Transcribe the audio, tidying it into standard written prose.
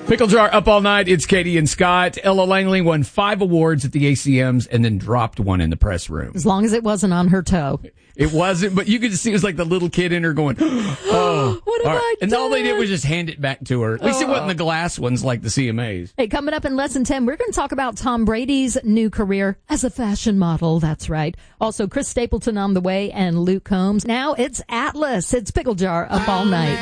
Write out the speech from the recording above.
Pickle Jar up all night. It's Katie and Scott. Ella Langley won 5 awards at the ACMs and then dropped one in the press room. As long as it wasn't on her toe. It wasn't, but you could see it was like the little kid in her going, oh. What have I And done? all they did was just hand it back to her. At least it wasn't the glass ones like the CMAs. Hey, coming up in Lesson 10, we're going to talk about Tom Brady's new career as a fashion model. That's right. Also, Chris Stapleton on the way and Luke Combs. Now it's Atlas. It's Pickle Jar up all night.